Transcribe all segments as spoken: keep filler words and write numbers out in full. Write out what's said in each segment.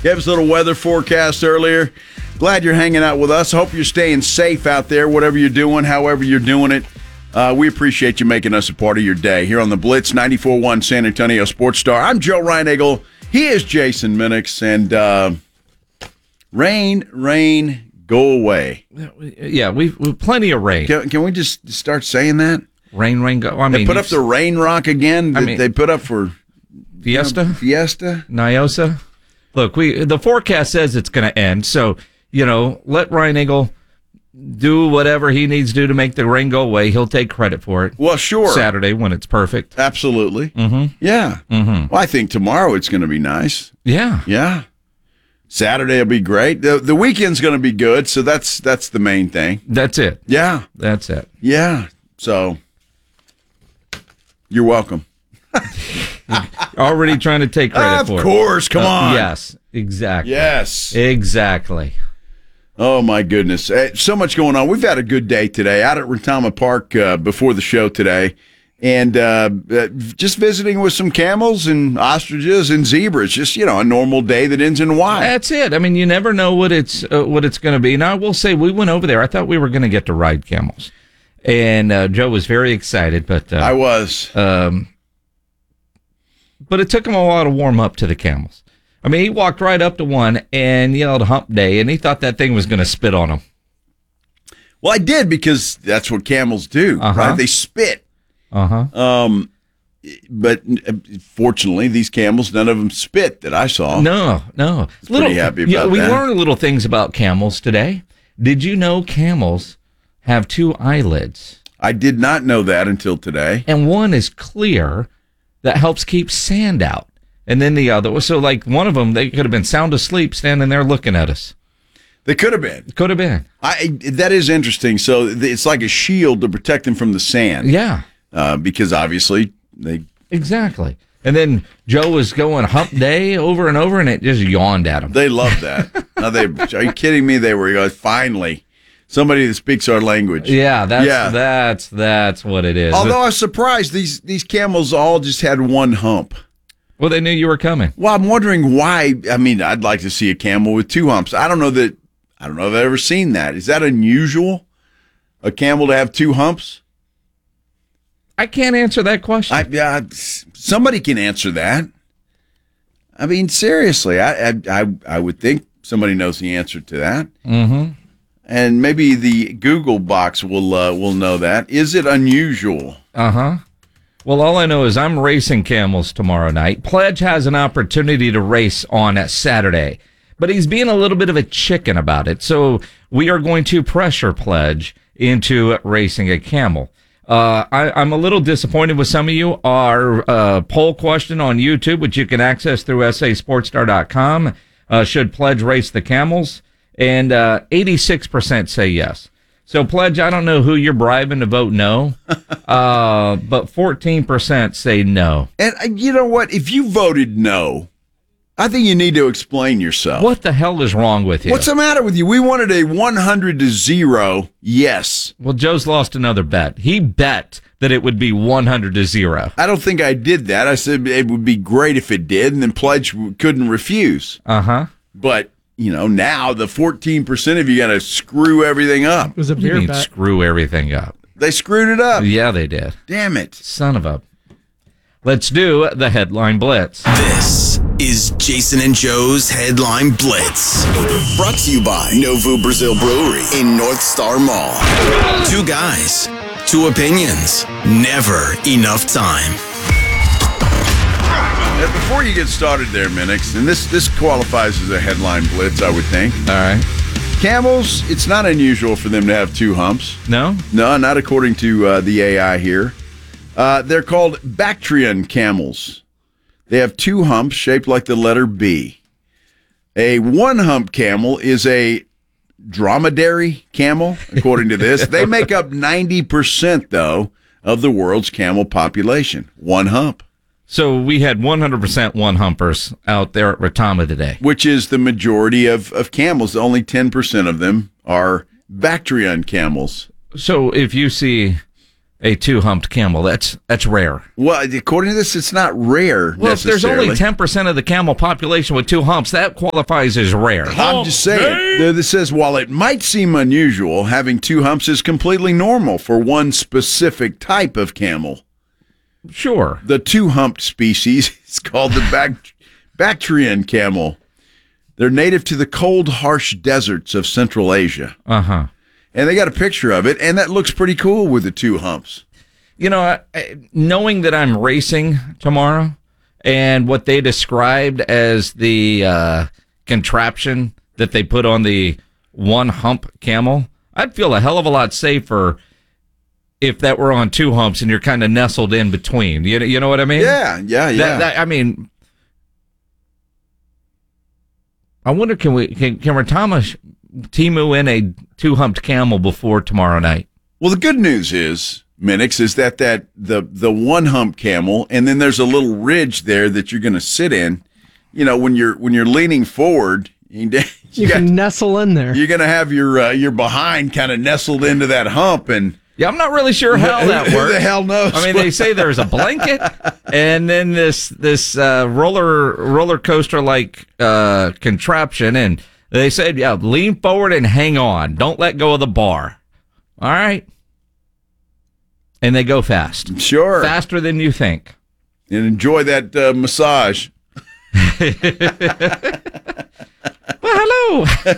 Gave us a little weather forecast earlier. Glad you're hanging out with us. Hope you're staying safe out there, whatever you're doing, however you're doing it. Uh, we appreciate you making us a part of your day here on the Blitz ninety-four point one San Antonio Sports Star. I'm Joe Reinagle. He is Jason Minix. And uh, rain, rain, go away. Yeah, we've, we've plenty of rain. Can, can we just start saying that? Rain, rain, go. I mean, they put up the rain rock again that I mean, they put up for Fiesta, you know, Fiesta, Nyosa. Look, we the forecast says it's going to end, so you know, let Reinagle do whatever he needs to do to make the rain go away. He'll take credit for it. Well, sure. Saturday when it's perfect. Absolutely. Mm-hmm. Yeah. Mm-hmm. Well, I think tomorrow it's going to be nice. Yeah. Yeah. Saturday will be great. The the weekend's going to be good, so that's that's the main thing. That's it. Yeah. That's it. Yeah. So you're welcome. Already trying to take credit of for it. Of course. Come uh, on. Yes. Exactly. Yes. Exactly. Oh, my goodness. So much going on. We've had a good day today out at Retama Park uh, before the show today. And uh, uh, just visiting with some camels and ostriches and zebras. Just, you know, a normal day that ends in Y. That's it. I mean, you never know what it's uh, what it's going to be. Now, I will say, we went over there. I thought we were going to get to ride camels. And uh, Joe was very excited. but uh, I was. Um, but it took him a while to warm up to the camels. I mean, he walked right up to one and yelled hump day, and he thought that thing was going to spit on him. Well, I did, because that's what camels do, uh-huh. right? They spit. Uh-huh. Um, but fortunately, these camels, none of them spit that I saw. No, no. Little, pretty happy about yeah, we that. We learned little things about camels today. Did you know camels have two eyelids? I did not know that until today. And one is clear that helps keep sand out. And then the other, so like one of them, they could have been sound asleep standing there looking at us. They could have been. Could have been. I. That is interesting. So it's like a shield to protect them from the sand. Yeah. Uh, because obviously they... Exactly. And then Joe was going hump day over and over, and it just yawned at him. They love that. Now they, are you kidding me? They were going, finally, somebody that speaks our language. Yeah, that's yeah. that's that's what it is. Although I was surprised, these, these camels all just had one hump. Well, they knew you were coming. Well, I'm wondering why. I mean, I'd like to see a camel with two humps. I don't know that. I don't know if I've ever seen that. Is that unusual? A camel to have two humps? I can't answer that question. I, uh, somebody can answer that. I mean, seriously, I, I I I would think somebody knows the answer to that. Mm-hmm. And maybe the Google box will uh, will know that. Is it unusual? Uh huh. Well, all I know is I'm racing camels tomorrow night. Pledge has an opportunity to race on a Saturday, but he's being a little bit of a chicken about it. So we are going to pressure Pledge into racing a camel. Uh, I, I'm a little disappointed with some of you. Our uh, poll question on YouTube, which you can access through S A Sports Star dot com, uh, should Pledge race the camels? And uh, eighty-six percent say yes. So, Pledge, I don't know who you're bribing to vote no, uh, but fourteen percent say no. And uh, you know what? If you voted no, I think you need to explain yourself. What the hell is wrong with you? What's the matter with you? We wanted a one hundred to zero yes. Well, Joe's lost another bet. He bet that it would be one hundred to zero. I don't think I did that. I said it would be great if it did, and then Pledge couldn't refuse. Uh-huh. But, you know, now the fourteen percent of you got to screw everything up. It was a What do you beer mean bet. screw everything up? They screwed it up. Yeah, they did. Damn it. Son of a... Let's do the Headline Blitz. This is Jason and Joe's Headline Blitz. Brought to you by Novo Brazil Brewery in North Star Mall. Two guys, two opinions, never enough time. Now, before you get started there, Minix, and this, this qualifies as a headline blitz, I would think. All right. Camels, it's not unusual for them to have two humps. No? No, not according to uh, the A I here. Uh, they're called Bactrian camels. They have two humps shaped like the letter B. A one-hump camel is a dromedary camel, according to this. They make up ninety percent, though, of the world's camel population. One hump. So we had one hundred percent one-humpers out there at Retama today. Which is the majority of, of camels. Only ten percent of them are Bactrian camels. So if you see a two-humped camel. That's that's rare. Well, according to this, it's not rare. Well, if there's only ten percent of the camel population with two humps, that qualifies as rare. I'm just saying. This says, while it might seem unusual, having two humps is completely normal for one specific type of camel. Sure. The two-humped species is called the Bac- Bactrian camel. They're native to the cold, harsh deserts of Central Asia. Uh-huh. And they got a picture of it, and that looks pretty cool with the two humps. You know, I, I, knowing that I'm racing tomorrow and what they described as the uh, contraption that they put on the one-hump camel, I'd feel a hell of a lot safer if that were on two humps and you're kind of nestled in between. You, you know what I mean? Yeah, yeah, yeah. That, that, I mean, I wonder, can we can, can Ratama Timu in a two-humped camel before tomorrow night? Well, the good news is, Minix, is that, that the, the one-hump camel, and then there's a little ridge there that you're going to sit in. You know, when you're when you're leaning forward, you, you, you got, can nestle in there. You're going to have your uh, your behind kind of nestled into that hump, and yeah, I'm not really sure how that who works. Who the hell knows? I mean, they say there's a blanket, and then this this uh, roller roller coaster like uh, contraption, and they said, yeah, lean forward and hang on. Don't let go of the bar. All right, and they go fast, sure, faster than you think, and enjoy that uh, massage. Well, hello.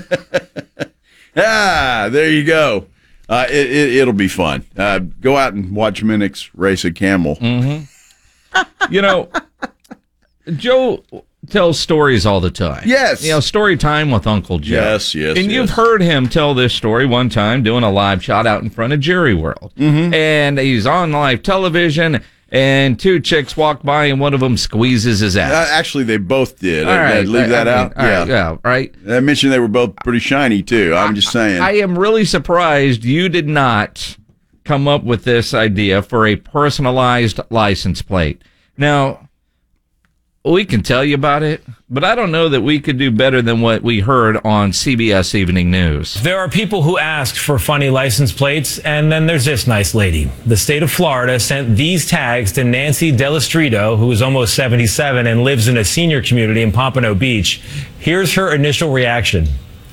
Ah, there you go. Uh, it, it, it'll be fun. Uh, go out and watch Minix race a camel. Mm-hmm. You know, Joe tells stories all the time. Yes. You know, story time with Uncle Joe. Yes, yes, And yes. you've heard him tell this story one time doing a live shot out in front of Jerry World. Mm-hmm. And he's on live television, and two chicks walk by, and one of them squeezes his ass. Uh, actually, they both did. All I, right. I leave that I mean, out. all Yeah. right, yeah, right. I mentioned they were both pretty shiny, too. I'm just saying. I am really surprised you did not come up with this idea for a personalized license plate. Now, we can tell you about it, but I don't know that we could do better than what we heard on C B S Evening News. There are people who ask for funny license plates, and then there's this nice lady. The state of Florida sent these tags to Nancy Delestrito, who is almost seventy-seven and lives in a senior community in Pompano Beach. Here's her initial reaction.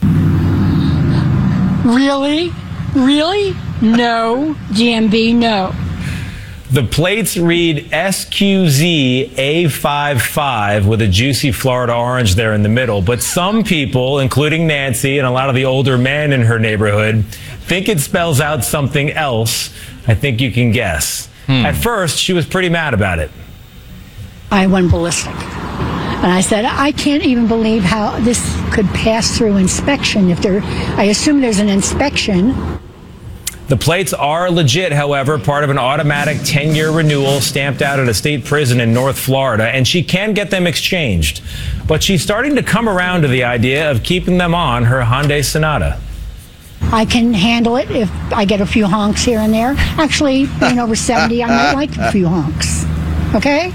Really? Really? No. G M B, no. The plates read S Q Z A fifty-five with a juicy Florida orange there in the middle. But some people, including Nancy and a lot of the older men in her neighborhood, think it spells out something else. I think you can guess. Hmm. At first, she was pretty mad about it. I went ballistic. And I said, I can't even believe how this could pass through inspection. If there, I assume there's an inspection. The plates are legit, however, part of an automatic ten-year renewal stamped out at a state prison in North Florida, and she can get them exchanged. But she's starting to come around to the idea of keeping them on her Hyundai Sonata. I can handle it if I get a few honks here and there. Actually, being over seventy, I might like a few honks. Okay?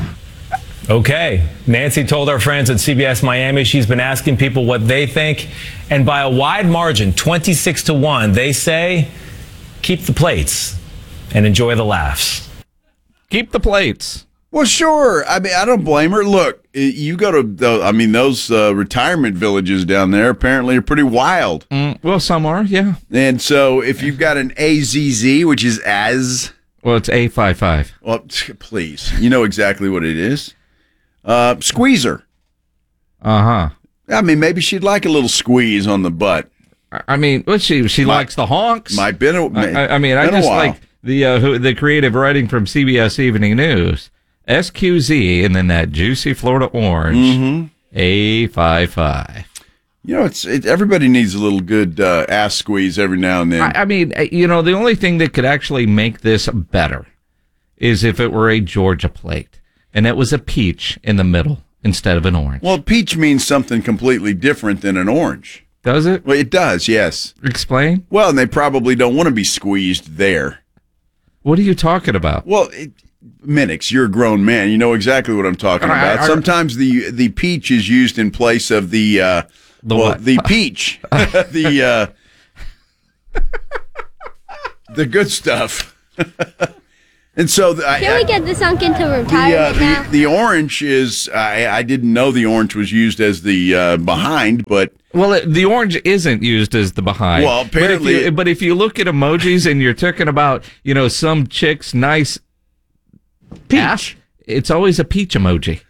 Okay. Nancy told our friends at C B S Miami she's been asking people what they think, and by a wide margin, twenty-six to one, they say, keep the plates and enjoy the laughs. Keep the plates. Well, sure. I mean, I don't blame her. Look, you go to, the, I mean, those uh, retirement villages down there apparently are pretty wild. Mm, well, some are, yeah. And so if you've got an A Z Z, which is as. Well, it's A fifty-five. Well, please. You know exactly what it is. Uh, squeezer. Uh-huh. I mean, maybe she'd like a little squeeze on the butt. I mean, what she she might, likes the honks. Might been a, I, I mean, I just like the uh, who, the creative writing from C B S Evening News. S Q Z and then that juicy Florida orange. Mm-hmm. A fifty-five. You know, it's it, everybody needs a little good uh, ass squeeze every now and then. I, I mean, you know, the only thing that could actually make this better is if it were a Georgia plate and it was a peach in the middle instead of an orange. Well, peach means something completely different than an orange. Does it? Well, it does, yes. Explain. Well, and they probably don't want to be squeezed there. What are you talking about? Well, it, Minix, you're a grown man. You know exactly what I'm talking I, about. I, I, Sometimes the the peach is used in place of the uh, the well, what? the peach, the uh, the good stuff. And so the, I, Can we get this sunk into the, uh, retirement now? the the orange is I, I didn't know the orange was used as the uh, behind, but Well, it, the orange isn't used as the behind. Well, apparently- But if, you, but if you look at emojis and you're talking about, you know, some chick's nice peach, it's always a peach emoji.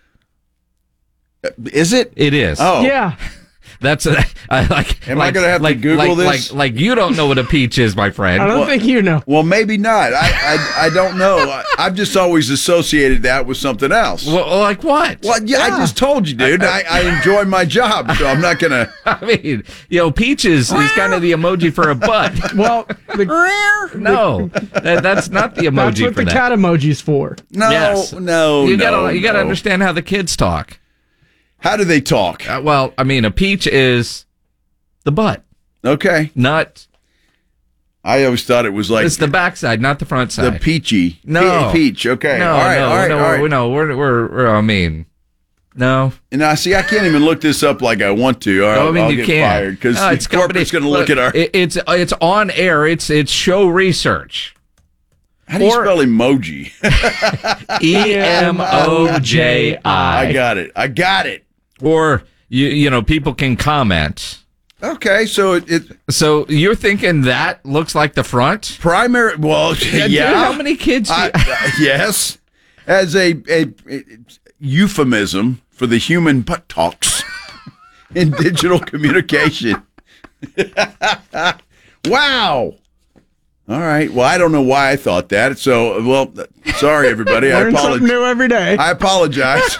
is it? It is. Oh, Yeah. That's a, I like. Am I like, gonna have to like, Google like, this? Like, like you don't know what a peach is, my friend. I don't think you know. Well, maybe not. I I, I don't know. I, I've just always associated that with something else. Well, like what? Well, yeah, I just told you, dude. I, I enjoy my job, so I'm not gonna. I mean, you know, peaches is kind of the emoji for a butt. Well, the, No, that, that's not the emoji that's what for the that. cat emoji's for. No, Yes. no, you no. gotta, you gotta no. understand how the kids talk. How do they talk? Uh, well, I mean, a peach is the butt, Okay, not. I always thought it was like It's the backside, not the front the side. peachy. No. Pe- peach. Okay, No, all right, no, all right, no, all right. we're, no, we're, we're, we're, I mean, no. And I see. I can't even look this up like I want to. Or No, I'll, I mean, I'll you get can't. fired because No, the it's company- corporate's going to look look, at our. it- It's it's on air. It's it's show research. How do you or- spell emoji? E M O J I I. got it. I got it. Or you you know people can comment. Okay, so it, it So you're thinking that looks like the front? primary. Well, yeah. Dude, how many kids? Do you, I, uh, yes, as a, a, a euphemism for the human buttocks in digital communication. Wow. All right. Well, I don't know why I thought that. So, well, sorry, everybody. I Learn something apologize. new every day. I apologize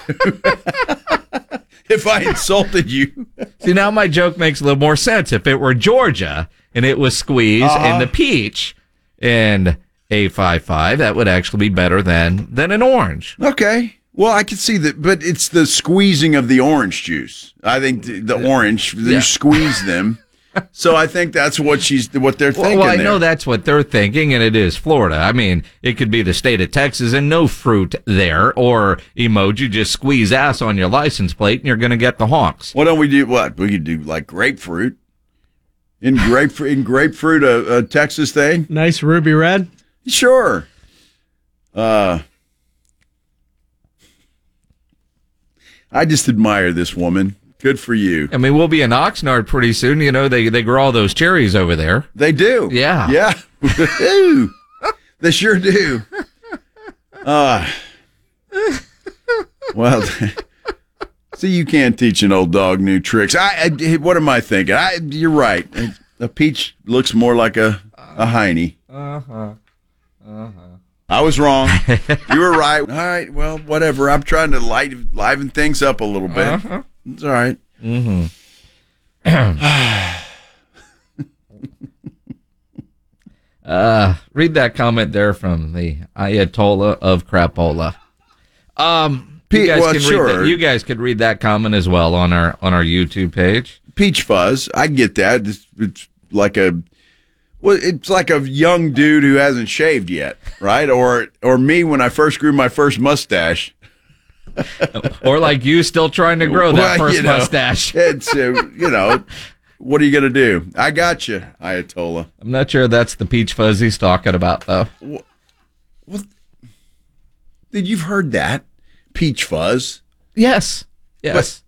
if I insulted you. See, now my joke makes a little more sense. If it were Georgia and it was Squeeze Uh-huh. and the peach and A fifty-five, that would actually be better than than an orange. Okay. Well, I can see that, but it's the squeezing of the orange juice. I think the, the orange, you Yeah. squeeze them. So I think that's what she's, what they're Well, thinking. well, I there. know that's what they're thinking, and it is Florida. I mean, it could be the state of Texas and no fruit there, or emoji, just squeeze ass on your license plate and you're going to get the honks. Why don't we do what? We could do like grapefruit. In grapefruit, in grapefruit, a, a Texas thing. Nice ruby red. Sure. Uh, I just admire this woman. Good for you. I mean, we'll be in Oxnard pretty soon. You know, they, they grow all those cherries over there. They do. Yeah. Yeah. Ooh, they sure do. Uh, well, see, you can't teach an old dog new tricks. I, I what am I thinking? I, you're right. A peach looks more like a a hiney. Uh-huh. Uh-huh. I was wrong. You were right. All right. Well, whatever. I'm trying to light, liven things up a little bit. Uh-huh. It's all right. Mm-hmm. uh, read that comment there from the Ayatollah of Crapola. Um, you Pete, guys well, can sure. read that. You guys could read that comment as well on our on our YouTube page. Peach fuzz. I get that. It's, it's like a well, it's like a young dude who hasn't shaved yet, right? Or or me when I first grew my first mustache. Or like you still trying to grow that Well, first you know, mustache. It's uh, you know, what are you gonna do? I got you, Ayatollah. I'm not sure that's the peach fuzz he's talking about though. Did you've heard that peach fuzz? Yes. Yes.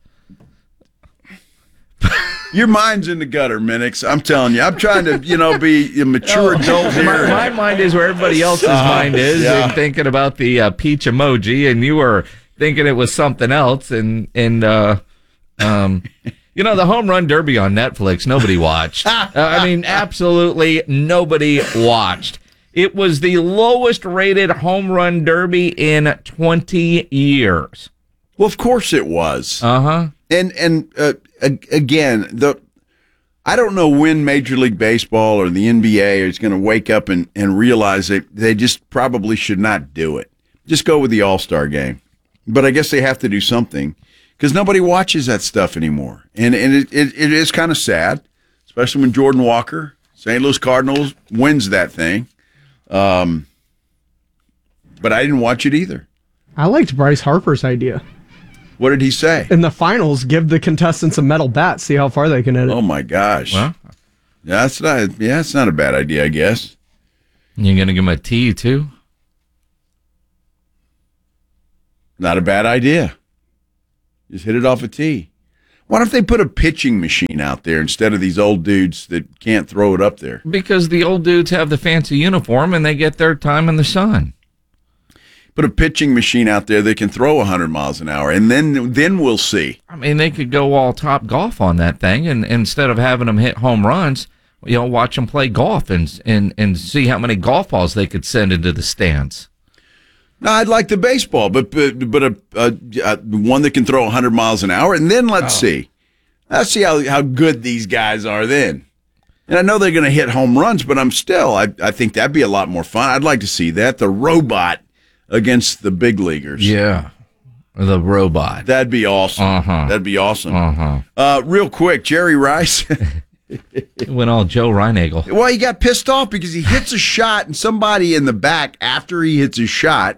Your mind's in the gutter, Minix. I'm telling you. I'm trying to, you know, be a mature adult here. My, my mind is where everybody else's Uh, mind is, yeah. and thinking about the uh, peach emoji, and you were thinking it was something else, and and uh, um, you know, the home run derby on Netflix, nobody watched. uh, I mean, absolutely nobody watched. It was the lowest rated home run derby in twenty years. Well, of course it was. Uh huh. And and uh, a- again, the I don't know when Major League Baseball or the N B A is going to wake up and, and realize that they just probably should not do it. Just go with the All-Star game. But I guess they have to do something because nobody watches that stuff anymore. And and it, it, it is kind of sad, especially when Jordan Walker, Saint Louis Cardinals, wins that thing. Um, but I didn't watch it either. I liked Bryce Harper's idea. What did he say? In the finals, give the contestants a metal bat, see how far they can hit it. Oh my gosh. Well, That's not. Yeah, it's not a bad idea, I guess. you're gonna give him a T too. Not a bad idea. Just hit it off a tee. Why don't they put a pitching machine out there instead of these old dudes that can't throw it up there? Because the old dudes have the fancy uniform and they get their time in the sun. Put a pitching machine out there that can throw one hundred miles an hour, and then then we'll see. I mean, they could go all top golf on that thing, and instead of having them hit home runs, you know, watch them play golf and and and see how many golf balls they could send into the stands. No, I'd like the baseball, but but, but a, a, a one that can throw one hundred miles an hour, and then let's oh. see. Let's see how, how good these guys are then. And I know they're going to hit home runs, but I'm still, I, I think that'd be a lot more fun. I'd like to see that. The robot against the big leaguers. Yeah, the robot. That'd be awesome. Uh-huh. That'd be awesome. Uh-huh. Uh, real quick, Jerry Rice. It went all Joe Reinagel. Well, he got pissed off because he hits a shot, and somebody in the back, after he hits his shot,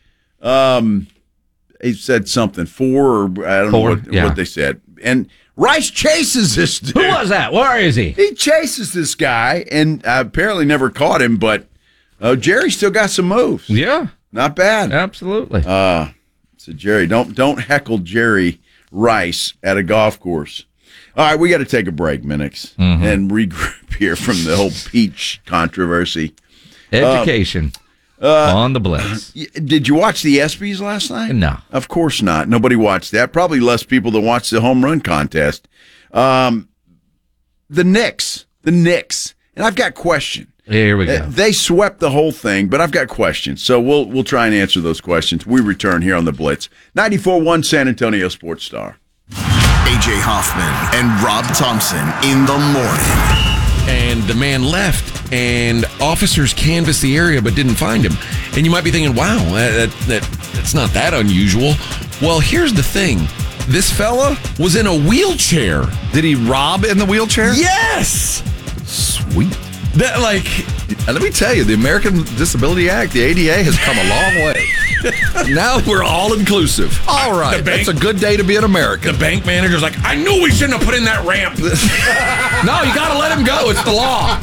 um, he said something, four, or I don't Four, know what, yeah. what they said. And Rice chases this dude. Who was that? Where is he? He chases this guy, and uh, apparently never caught him, but uh, Jerry still got some moves. Yeah. Not bad. Absolutely. Uh, so, Jerry, don't don't heckle Jerry Rice at a golf course. All right, we got to take a break, Minix, mm-hmm. and regroup here from the whole Peach controversy. Education um, uh, on the Blitz. Did you watch the ESPYs last night? No. Of course not. Nobody watched that. Probably less people than watched the home run contest. Um, the Knicks. The Knicks. And I've got questions. Here we go. Uh, they swept the whole thing, but I've got questions. So we'll we'll try and answer those questions. We return here on the Blitz. ninety-four point one San Antonio Sports Star. A J Hoffman and Rob Thompson in the morning. And the man left, and officers canvassed the area but didn't find him. And you might be thinking, wow, that, that, that that's not that unusual. Well, here's the thing. This fella was in a wheelchair. Did he rob in the wheelchair? Yes! Sweet. That, like, let me tell you, the American Disability Act, the A D A, has come a long way. Now we're all inclusive. All right, bank, that's a good day to be an American. The bank manager's like, I knew we shouldn't have put in that ramp. No, you got to let him go. It's the law.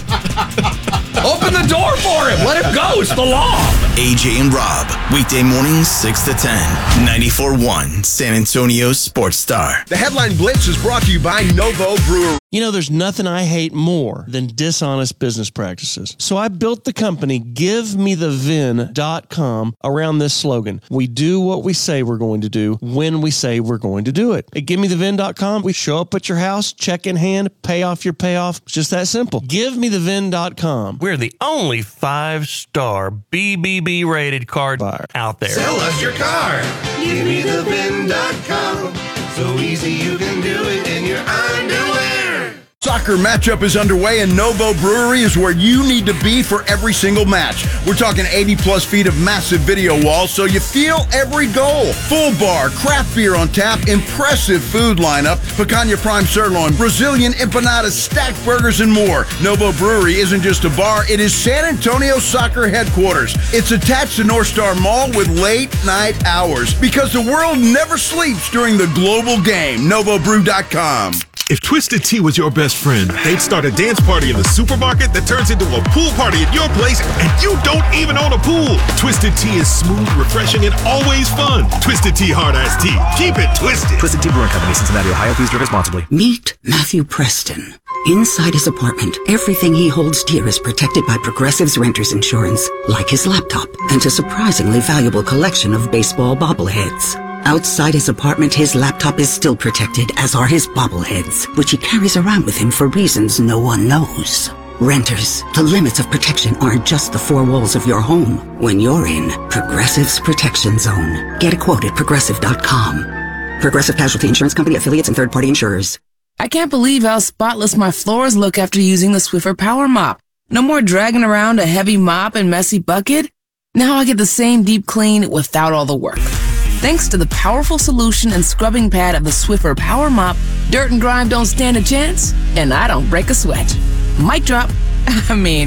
Open the door for him. Let him go. It's the law. A J and Rob, weekday mornings six to ten, ninety-four point one San Antonio Sports Star. The Headline Blitz is brought to you by Novo Brewery. You know, there's nothing I hate more than dishonest business practices. So I built the company give me the vin dot com around this slogan. We do what we say we're going to do when we say we're going to do it. At give me the vin dot com, we show up at your house, check in hand, pay off your payoff. It's just that simple. give me the vin dot com. We're the only five-star B B B rated car buyer out there. Sell us your car. give me the vin dot com. So easy you can do it in your underwear. Soccer matchup is underway, and Novo Brewery is where you need to be for every single match. We're talking eighty plus feet of massive video walls, so you feel every goal. Full bar, craft beer on tap, impressive food lineup, picanha prime sirloin, Brazilian empanadas, stacked burgers, and more. Novo Brewery isn't just a bar, it is San Antonio soccer headquarters. It's attached to North Star Mall with late night hours, because the world never sleeps during the global game. Novo Brew dot com. If Twisted Tea was your best friend, they'd start a dance party in the supermarket that turns into a pool party at your place, and you don't even own a pool. Twisted Tea is smooth, refreshing, and always fun. Twisted Tea Hard Iced Tea. Keep it twisted. Twisted Tea Brewing Company, Cincinnati, Ohio. Please drink responsibly. Meet Matthew Preston. Inside his apartment, everything he holds dear is protected by Progressive's Renter's Insurance, like his laptop and a surprisingly valuable collection of baseball bobbleheads. Outside his apartment, his laptop is still protected, as are his bobbleheads, which he carries around with him for reasons no one knows. Renters, the limits of protection aren't just the four walls of your home. When you're in Progressive's Protection Zone, get a quote at Progressive dot com. Progressive Casualty Insurance Company, affiliates, and third-party insurers. I can't believe how spotless my floors look after using the Swiffer Power Mop. No more dragging around a heavy mop and messy bucket. Now I get the same deep clean without all the work. Thanks to the powerful solution and scrubbing pad of the Swiffer Power Mop, dirt and grime don't stand a chance, and I don't break a sweat. Mic drop. I mean,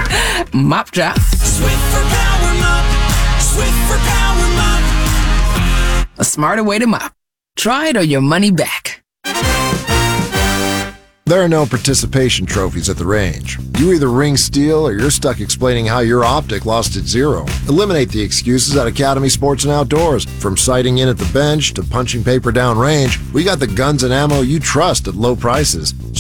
mop drop. Swiffer Power Mop. Swiffer Power Mop. A smarter way to mop. Try it or your money back. There are no participation trophies at the range. You either ring steel or you're stuck explaining how your optic lost its zero. Eliminate the excuses at Academy Sports and Outdoors. From sighting in at the bench to punching paper down range, we got the guns and ammo you trust at low prices.